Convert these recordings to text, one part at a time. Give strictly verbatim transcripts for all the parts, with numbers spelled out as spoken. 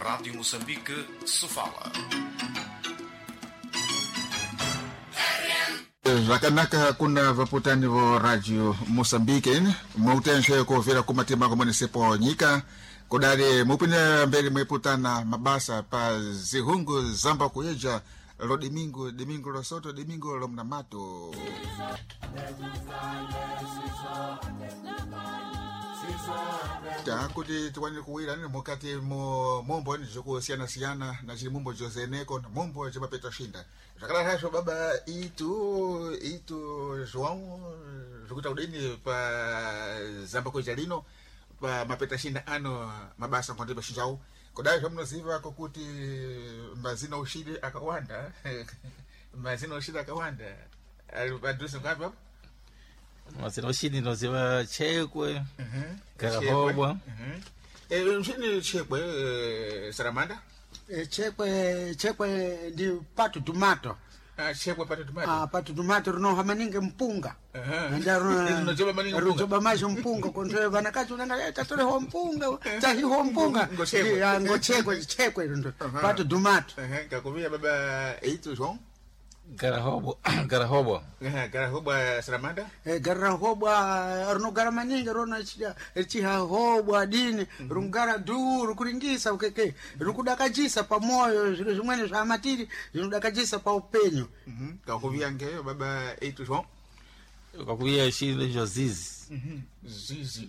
Rádio Moçambique se fala. Vakanaka kuna vaputani vo Radio Moçambique mautenje kovera kumatima komunisipo nyika kodari mupina mbele mweputana mabasa pa zihungu zamba kuyeja lo domingo domingo lo soto domingo lo mnamato ta kuti twani kuwira ni mukati mo mombo ni joko siana siana na chili mombo jozeneko na mombo jabapeta shinda zakala hasho baba itu itu João jokuta udeni pa zamba ko jalino pa mapeta shinda ano mabasa konde bashinjao kodai hamno siva kokuti mbazina ushide akawanda mbazina ushide akawanda alibadrusa ngapi baba Mas não chini não se vai chekwe, Garahobwa. Eh, chini chekwe Saramanda? Eh, chekwe chekwe di pato tomato. Ah, chekwe pato tomato. Ah, pato tomato no hamaninge mpunga. Eh. Ndaro no joba maninge mpunga. Joba majo mpunga kontre banakati unanga tatore ho mpunga. Tahi ho mpunga. Ya ngo chekwe chekwe ndo. Pato tomato. Eh, kakovia baba eitu João. Garahobwa, Garahobwa. Eh, Garahobwa Saramanda? Eh, Garahobwa arno garamaninga rona chiya chiha hobwa dini rungara duru kuringisa ukeke rukudakajisa pa moyo zile zimwene za matiri zinudakajisa pa upenyo. Mhm. Kakovia ngeyo baba eitu João. Kakuya shile Jozizi. Mhm. Zizi.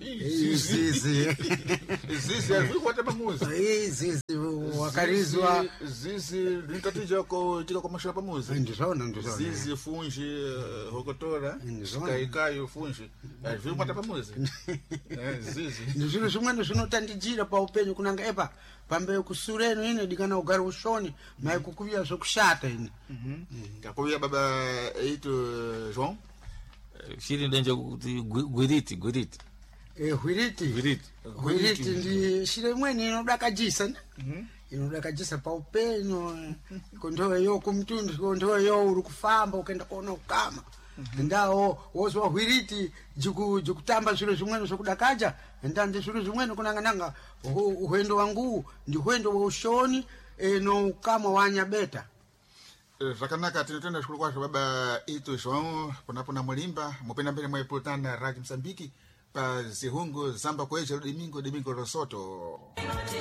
Zizi. Zizi alikuwa pamoja. Zizi wakarizwa zizi litatija ko tika kwa mashapa pamoja. ndizona ndizona. Zizi fungi hokotora Ndizona. kaikayo fungi alikuwa pamoja. Eh zizi. Ndizilo zimwene zinotandijira pa upenyo kunanga epa pambe kusureno ine dikana ugari ushoni mai kukuvia sokushata ine. Mhm. Kakovia baba eitu João. Shile ndenje kuti Gwiriti, Gwiriti. Eh hwiriti. Gwiriti. Hwiriti ndi shile mweni inodakajisa. Mhm. Inodakajisa pa upenyo kondowe yo kumtundu kondowe yo uri kufamba ukenda kuona ukama. Ndao wozwa hwiriti jiku jikutamba zviro zvimweni zvokudakaja ndande zviro zvimweni kunanga nanga uhendo wangu ndi uhendo wa ushoni eno ukama wanya beta. Vakanaka tinotenda shukuru kwasho baba itu João ponapona mulimba mupenda mbele mweputana Radio Moçambique pa zihungu zamba kweja domingo domingo rosoto.